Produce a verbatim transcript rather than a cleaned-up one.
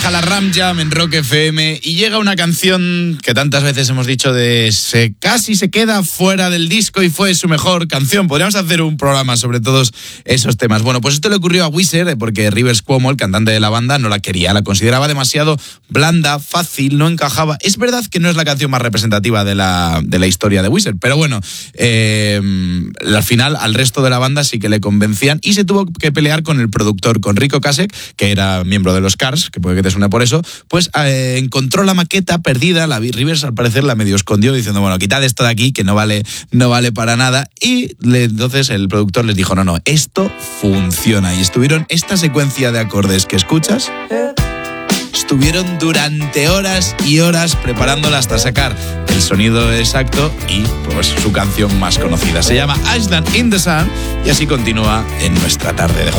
baja la Ram Jam en Rock F M y llega una canción que tantas veces hemos dicho de se casi se queda fuera del disco y fue su mejor canción. Podríamos hacer un programa sobre todos esos temas. Bueno, pues esto le ocurrió a Weezer porque Rivers Cuomo, el cantante de la banda, no la quería, la consideraba demasiado blanda, fácil, no encajaba. Es verdad que no es la canción más representativa de la, de la historia de Weezer, pero bueno, eh, al final al resto de la banda sí que le convencían y se tuvo que pelear con el productor, con Rico Ocasek, que era miembro de los Cars, que puede que te suene por eso, pues eh, encontró la maqueta perdida, la Rivers al parecer la medio escondió diciendo, bueno, quitad esto de aquí que no vale, no vale para nada, y le, entonces el productor les dijo, no, no, esto funciona, y estuvieron esta secuencia de acordes que escuchas, estuvieron durante horas y horas preparándola hasta sacar el sonido exacto y pues su canción más conocida. Se llama Ashdown in the Sun y así continúa en nuestra tarde de